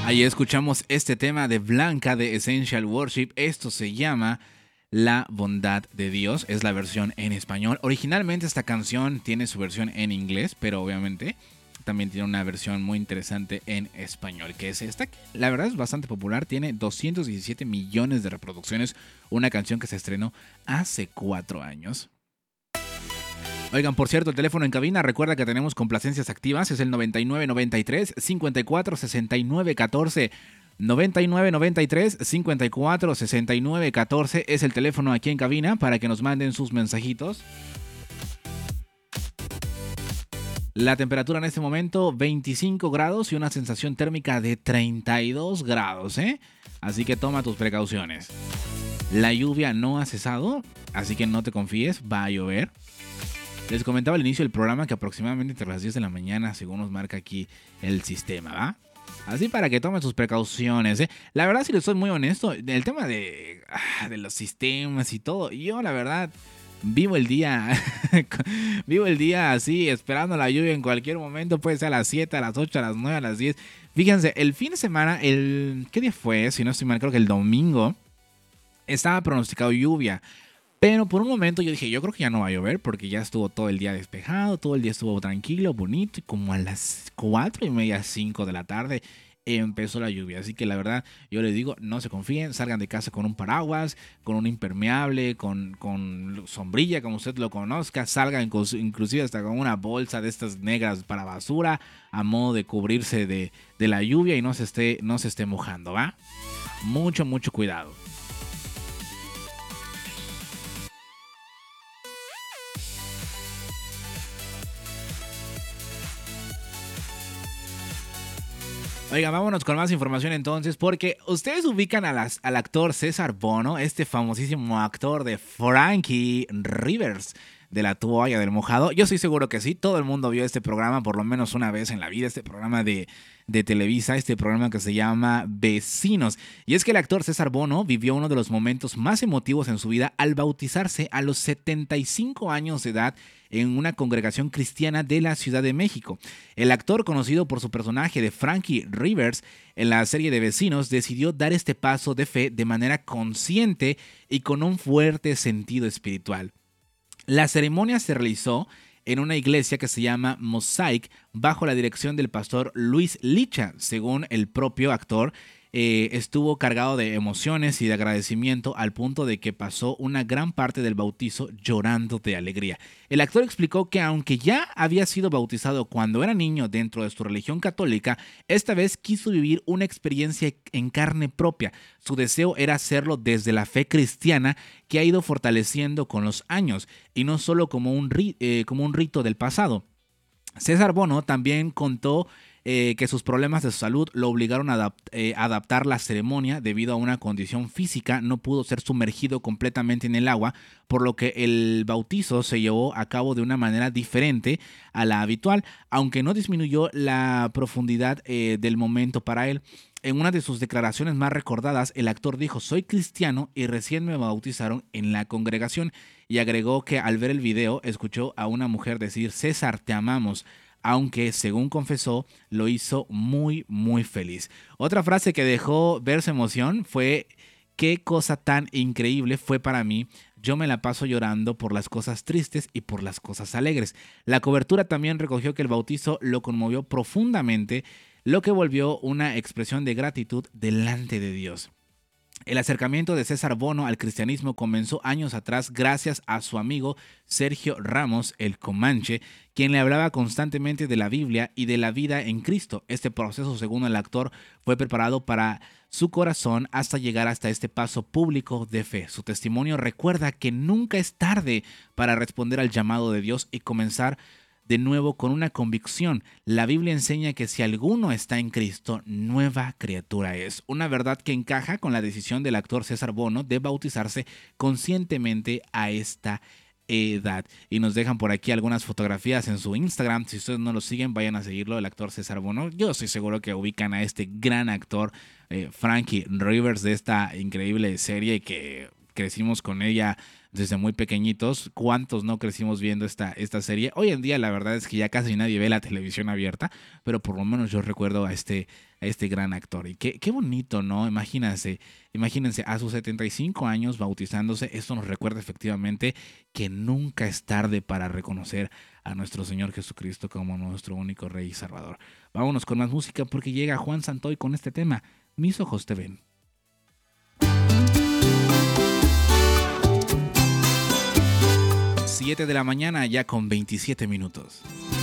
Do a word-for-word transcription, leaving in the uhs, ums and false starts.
Ahí escuchamos este tema de Blanca de Essential Worship. Esto se llama La Bondad de Dios. Es la versión en español. Originalmente esta canción tiene su versión en inglés, pero obviamente también tiene una versión muy interesante en español, que es esta. La verdad es bastante popular. Tiene doscientos diecisiete millones de reproducciones. Una canción que se estrenó hace cuatro años. Oigan, por cierto, el teléfono en cabina, recuerda que tenemos complacencias activas, es el noventa y nueve noventa y tres cincuenta y cuatro sesenta y nueve catorce. noventa y nueve noventa y tres cincuenta y cuatro sesenta y nueve catorce es el teléfono aquí en cabina para que nos manden sus mensajitos. La temperatura en este momento veinticinco grados y una sensación térmica de treinta y dos grados, ¿eh? Así que toma tus precauciones. La lluvia no ha cesado, así que no te confíes, va a llover. Les comentaba al inicio del programa que aproximadamente entre las diez de la mañana, según nos marca aquí el sistema, ¿va? Así para que tomen sus precauciones, ¿eh? La verdad, si les soy muy honesto, el tema de, de los sistemas y todo, yo la verdad vivo el día, vivo el día así, esperando la lluvia en cualquier momento, puede ser a las siete, a las ocho, a las nueve, a las diez. Fíjense, el fin de semana, el ¿qué día fue? Si no estoy mal, creo que el domingo, estaba pronosticado lluvia. Pero por un momento yo dije, yo creo que ya no va a llover porque ya estuvo todo el día despejado, todo el día estuvo tranquilo, bonito, y como a las cuatro y media, cinco de la tarde empezó la lluvia. Así que la verdad, yo les digo, no se confíen, salgan de casa con un paraguas, con un impermeable, con, con sombrilla, como usted lo conozca, salgan inclusive hasta con una bolsa de estas negras para basura, a modo de cubrirse de, de la lluvia y no se esté, no se esté mojando, ¿va? Mucho, mucho cuidado. Oiga, vámonos con más información entonces, porque ustedes ubican a las, al actor César Bono, este famosísimo actor de Frankie Rivers, de La Toalla del Mojado. Yo estoy seguro que sí, todo el mundo vio este programa por lo menos una vez en la vida, este programa de, de Televisa, este programa que se llama Vecinos. Y es que el actor César Bono vivió uno de los momentos más emotivos en su vida al bautizarse a los setenta y cinco años de edad en una congregación cristiana de la Ciudad de México. El actor, conocido por su personaje de Frankie Rivers en la serie de Vecinos, decidió dar este paso de fe de manera consciente y con un fuerte sentido espiritual. La ceremonia se realizó en una iglesia que se llama Mosaic bajo la dirección del pastor Luis Licha. Según el propio actor, eh, estuvo cargado de emociones y de agradecimiento al punto de que pasó una gran parte del bautizo llorando de alegría. El actor explicó que aunque ya había sido bautizado cuando era niño dentro de su religión católica, esta vez quiso vivir una experiencia en carne propia. Su deseo era hacerlo desde la fe cristiana que ha ido fortaleciendo con los años y no solo como un, ri- eh, como un rito del pasado. César Bono también contó eh, que sus problemas de salud lo obligaron a adapt- eh, adaptar la ceremonia debido a una condición física. No pudo ser sumergido completamente en el agua, por lo que el bautizo se llevó a cabo de una manera diferente a la habitual, aunque no disminuyó la profundidad eh, del momento para él. En una de sus declaraciones más recordadas, el actor dijo: "Soy cristiano y recién me bautizaron en la congregación", y agregó que al ver el video escuchó a una mujer decir: "César, te amamos", aunque, según confesó, lo hizo muy, muy feliz. Otra frase que dejó ver su emoción fue: "Qué cosa tan increíble fue para mí. Yo me la paso llorando por las cosas tristes y por las cosas alegres". La cobertura también recogió que el bautizo lo conmovió profundamente, lo que volvió una expresión de gratitud delante de Dios. El acercamiento de César Bono al cristianismo comenzó años atrás gracias a su amigo Sergio Ramos, el Comanche, quien le hablaba constantemente de la Biblia y de la vida en Cristo. Este proceso, según el actor, fue preparado para su corazón hasta llegar hasta este paso público de fe. Su testimonio recuerda que nunca es tarde para responder al llamado de Dios y comenzar de nuevo con una convicción. La Biblia enseña que si alguno está en Cristo, nueva criatura es. Una verdad que encaja con la decisión del actor César Bono de bautizarse conscientemente a esta edad. Y nos dejan por aquí algunas fotografías en su Instagram. Si ustedes no lo siguen, vayan a seguirlo, el actor César Bono. Yo estoy seguro que ubican a este gran actor, eh, Frankie Rivers, de esta increíble serie que crecimos con ella desde muy pequeñitos. ¿Cuántos no crecimos viendo esta, esta serie? Hoy en día la verdad es que ya casi nadie ve la televisión abierta, pero por lo menos yo recuerdo a este, a este gran actor. Y qué, qué bonito, ¿no? Imagínense, imagínense, a sus setenta y cinco años bautizándose, esto nos recuerda efectivamente que nunca es tarde para reconocer a nuestro Señor Jesucristo como nuestro único Rey y Salvador. Vámonos con más música porque llega Juan Santoy con este tema, Mis ojos te ven. siete de la mañana ya con veintisiete minutos.